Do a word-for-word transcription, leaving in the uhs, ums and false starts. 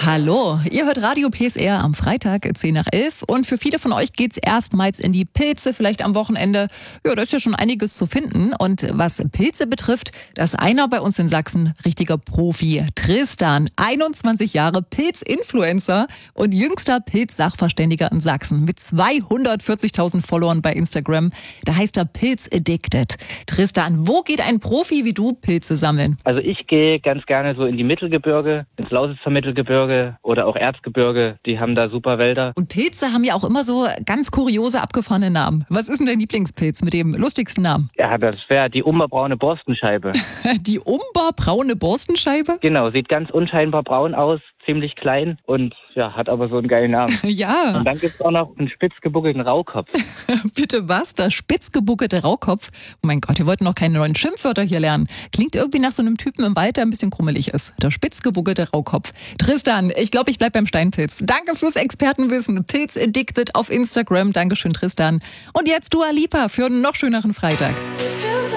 Hallo, ihr hört Radio P S R am Freitag zehn nach elf und für viele von euch geht's erstmals in die Pilze, vielleicht am Wochenende. Ja, da ist ja schon einiges zu finden und was Pilze betrifft, da ist einer bei uns in Sachsen richtiger Profi. Tristan, einundzwanzig Jahre Pilz-Influencer und jüngster Pilz-Sachverständiger in Sachsen mit zweihundertvierzigtausend Followern bei Instagram. Da heißt er Pilz Addicted. Tristan, wo geht ein Profi wie du Pilze sammeln? Also ich gehe ganz gerne so in die Mittelgebirge, ins Lausitzer Mittelgebirge oder auch Erzgebirge, die haben da super Wälder. Und Pilze haben ja auch immer so ganz kuriose, abgefahrene Namen. Was ist denn dein Lieblingspilz mit dem lustigsten Namen? Ja, das wäre die umberbraune Borstenscheibe. Die umberbraune Borstenscheibe? Genau, sieht ganz unscheinbar braun aus, ziemlich klein und ja, hat aber so einen geilen Namen. Ja. Und dann gibt es auch noch einen spitzgebuckelten Rauchkopf. Bitte was? Der spitzgebuckelte Rauchkopf? Oh mein Gott, wir wollten noch keine neuen Schimpfwörter hier lernen. Klingt irgendwie nach so einem Typen im Wald, der ein bisschen krummelig ist. Der spitzgebuckelte Rauchkopf. Tristan, ich glaube, ich bleib beim Steinpilz. Danke fürs Expertenwissen. Pilz Addicted auf Instagram. Dankeschön, Tristan. Und jetzt Dua Lipa für einen noch schöneren Freitag.